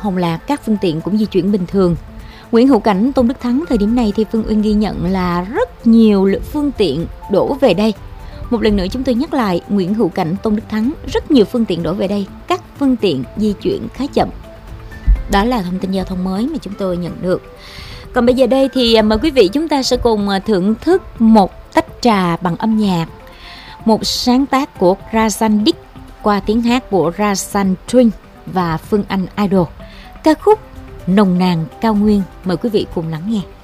Hồng Lạc, các phương tiện cũng di chuyển bình thường. Nguyễn Hữu Cảnh, Tôn Đức Thắng, thời điểm này thì Phương Uyên ghi nhận là rất nhiều lượng phương tiện đổ về đây. Một lần nữa chúng tôi nhắc lại, Nguyễn Hữu Cảnh, Tôn Đức Thắng, rất nhiều phương tiện đổ về đây, các phương tiện di chuyển khá chậm. Đó là thông tin giao thông mới mà chúng tôi nhận được. Còn bây giờ đây thì mời quý vị chúng ta sẽ cùng thưởng thức một tách trà bằng âm nhạc, một sáng tác của Rajan Dick qua tiếng hát của Rajan Twin và Phương Anh Idol, ca khúc Nồng Nàn Cao Nguyên. Mời quý vị cùng lắng nghe.